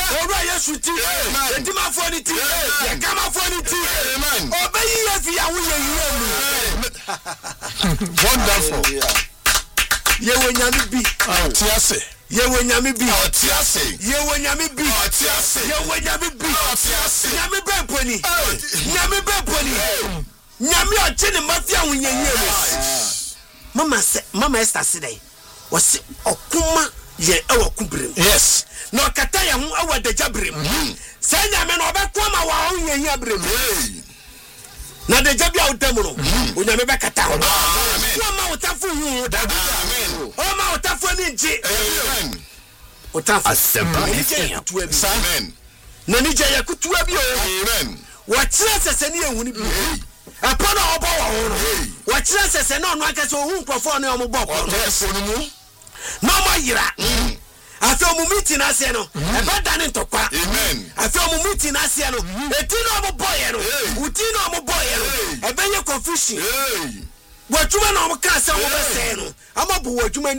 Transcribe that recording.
ora yesu ti edima fo ni ti ye kama fo ni ti obeyi ye fi awo ye Wonderful. ye wonyame bi Tiase. ye wonyame bi Tiase. ye wonyame bi Tiase. ye wonyame bi Tiase. nyame beponi nyame beponi nyame oche ne mafia wonye ye mama Esther sidai wose okuma ye ewo kubrem Yes. no kata ya hu awa de jabrem se nyame no obekoma wa wonye ye brem na de jabia udam no onyame be kata ho ma utafu hu da o ma utafu ni nji utafu Amen. na ni je yakutua bi o Amen. wa kire sese ni ehuni bi apana obo wa ho no wa kire sese na ono akase ohun krofo no omo bọ Telephone. no ma yira afi omu meeting ase no e ba dane ntokwa Amen. afi omu meeting ase no eti no omo boy no uti no omo boy no e benye confusion Hey. wajuma na omo ka se omo be se no ama bu wajuma